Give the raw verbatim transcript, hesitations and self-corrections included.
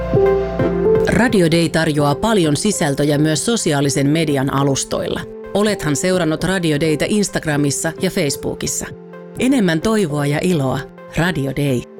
Radio Day tarjoaa paljon sisältöjä myös sosiaalisen median alustoilla. Olethan seurannut Radio Daytä Instagramissa ja Facebookissa. Enemmän toivoa ja iloa. Radio Day.